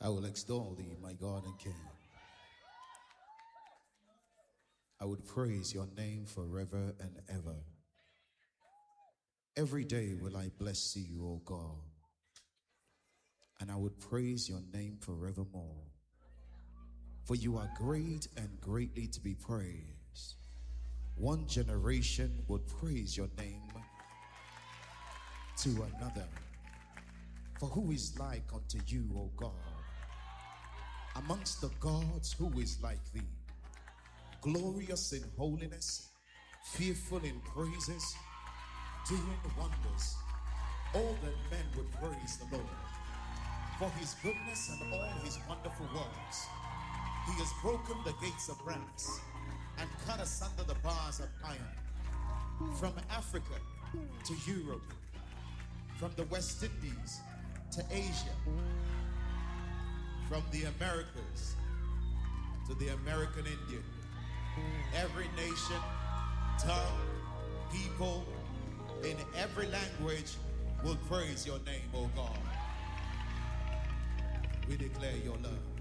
I will extol thee, my God and King. I would praise your name forever and ever. Every day will I bless you, O God, and I would praise your name forevermore. For you are great and greatly to be praised. One generation would praise your name to another. For who is like unto you, O God? Amongst the gods, who is like thee? Glorious in holiness, fearful in praises, doing wonders. All that men would praise the Lord for his goodness and all his wonderful works. He has broken the gates of brass and cut asunder the bars of iron. From Africa to Europe, from the West Indies to Asia, from the Americas to the American Indian, every nation, tongue, people, in every language will praise your name, O God. We declare your love.